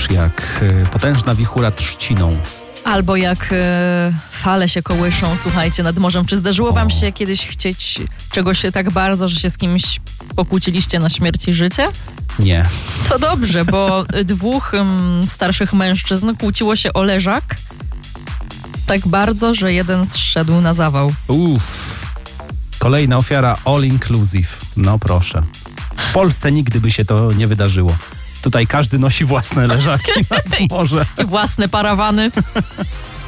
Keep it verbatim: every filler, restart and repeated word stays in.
jak y, potężna wichura trzciną. Albo jak e, fale się kołyszą, słuchajcie, nad morzem. Czy zdarzyło wam się kiedyś chcieć czegoś tak bardzo, że się z kimś pokłóciliście na śmierć i życie? Nie. To dobrze, bo dwóch um, starszych mężczyzn kłóciło się o leżak tak bardzo, że jeden zszedł na zawał. Uff. Kolejna ofiara all inclusive. No proszę. W Polsce nigdy by się to nie wydarzyło. Tutaj każdy nosi własne leżaki nad morze. I własne parawany.